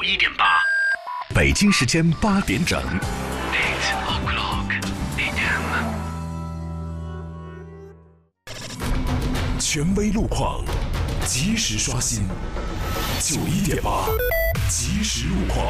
91.8， 北京时间8点整。 8 o'clock AM。 权威路况，及时刷新。91.8，及时路况。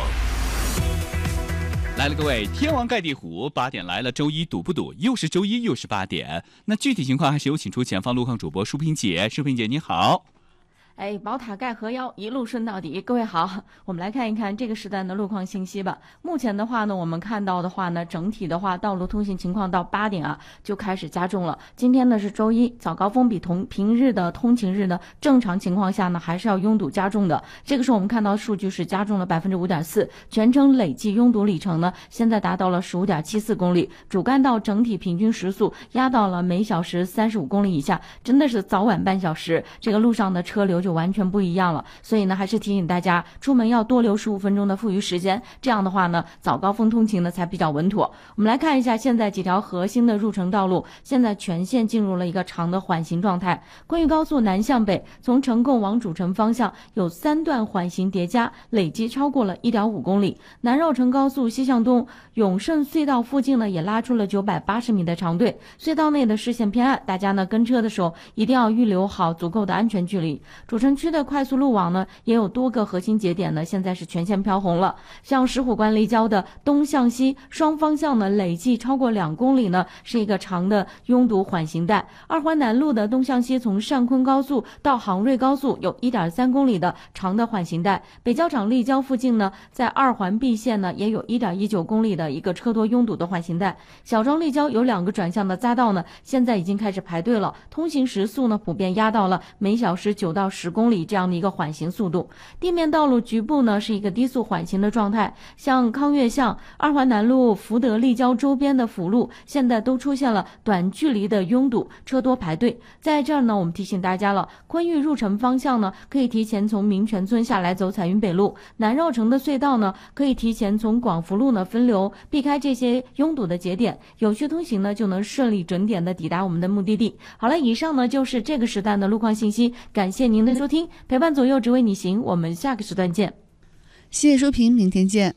来了，各位，天王盖地虎，8点来了，周一堵不堵？又是周一，又是8点。那具体情况还是有请出前方路况主播舒萍姐。舒萍姐，你好。 宝塔盖河妖，一路顺到底。各位好，我们来看一看这个时段的路况信息吧。目前的话呢，我们看到的话呢，整体的话，道路通行情况到8点就开始加重了。今天呢是周一，早高峰比平日的通勤日呢，正常情况下呢还是要拥堵加重的。这个时候我们看到数据是加重了5.4%，全程累计拥堵里程呢，现在达到了15.74公里，主干道整体平均时速压到了每小时35公里以下，真的是早晚半小时，这个路上的车流就完全不一样了。所以呢，还是提醒大家出门要多留15分钟的富余时间，这样的话呢，早高峰通勤呢才比较稳妥。我们来看一下现在几条核心的入城道路，现在全线进入了一个长的缓行状态。昆玉高速南向北，从成贡往主城方向有3段缓行叠加，累计超过了1.5公里。南绕城高速西向东，永胜隧道附近呢也拉出了980米的长队，隧道内的视线偏暗，大家呢跟车的时候一定要预留好足够的安全距离。主城区的快速路网呢也有多个核心节点呢，现在是全线飘红了。像石虎关立交的东向西双方向呢，累计超过2公里呢，是一个长的拥堵缓行带。二环南路的东向西从上昆高速到杭瑞高速有1.3公里的长的缓行带。北交场立交附近呢，在二环 B 线呢也有1.19公里的一个车多拥堵的缓行带。小庄立交有2个转向的匝道呢，现在已经开始排队了，通行时速呢普遍压到了每小时9到10公里这样的一个缓行速度。地面道路局部呢是一个低速缓行的状态，像康悦巷、二环南路、福德立交周边的辅路现在都出现了短距离的拥堵，车多排队。在这儿呢，我们提醒大家了，昆玉入城方向呢可以提前从民权村下来走彩云北路，南绕城的隧道呢可以提前从广福路呢分流，避开这些拥堵的节点，有序通行呢就能顺利准点的抵达我们的目的地。好了，以上呢就是这个时段的路况信息，感谢您的收听，陪伴左右只为你行，我们下个时段见。 谢谢舒萍，明天见。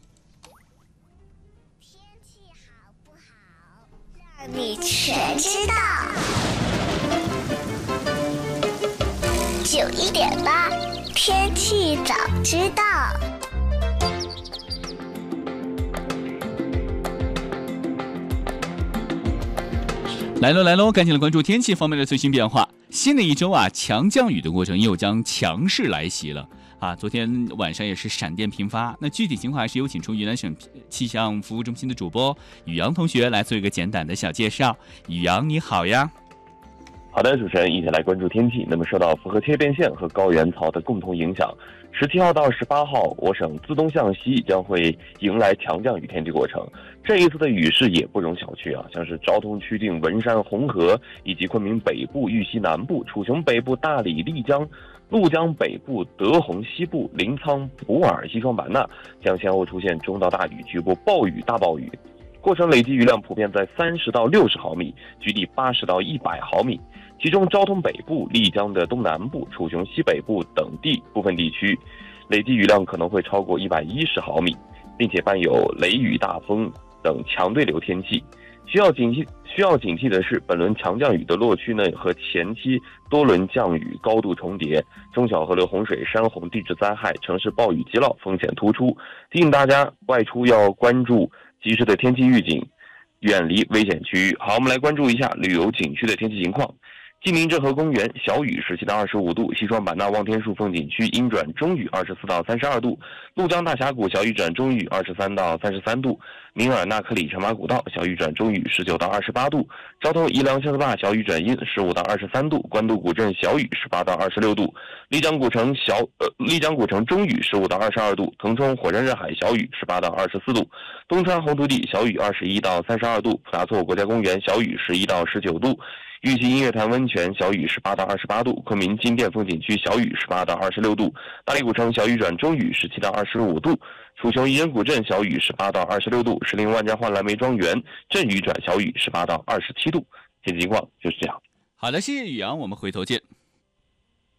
天气好不好，让你全知道。91.8，天气早知道。 来喽，赶紧来关注天气方面的最新变化。新的一周强降雨的过程又将强势来袭了昨天晚上也是闪电频发。那具体情况还是有请出云南省气象服务中心的主播宇阳同学来做一个简短的小介绍。宇阳你好呀。 好的，主持人，一起来关注天气。那么受到复合切变线和高原槽的共同影响，17号到18号，我省自东向西将会迎来强降雨天气过程。这一次的雨势也不容小觑像是昭通曲靖、文山、红河，以及昆明北部、玉溪南部、楚雄北部、大理、丽江、怒江北部、德宏西部、临沧、普洱、西双版纳将先后出现中到大雨、局部暴雨、大暴雨，过程累计雨量普遍在30到60毫米，局地80到100毫米。其中昭通北部、丽江的东南部、楚雄西北部等地部分地区累计雨量可能会超过110毫米，并且伴有雷雨、大风等强对流天气。需要警惕的是，本轮强降雨的落区呢和前期多轮降雨高度重叠，中小河流洪水、山洪、地质灾害、城市暴雨急涝风险突出，提醒大家外出要关注及时的天气预警，远离危险区域。好，我们来关注一下旅游景区的天气情况。鸡鸣镇河公园小雨17到25度，西双版纳望天树风景区阴转中雨24到32度，怒江大峡谷小雨转中雨23到33度，明尔纳克里长马古道小雨转中雨19到28度，昭通宜良相思坝小雨转阴15到23度，官渡古镇小雨18到26度，丽江古城中雨15到22度，腾冲火山热海小雨18到24度，东川红土地小雨21到32度，普达措国家公园小雨11到19度，玉溪音乐潭温泉小雨18到28度，昆明金殿风景区小雨18到26度，大理古城小雨转中雨17到25度，楚雄宜人古镇小雨18到26度，石林万家欢蓝莓庄园阵雨转小雨18到27度。天气情况就是这样。 好的，谢谢宇阳，我们回头见。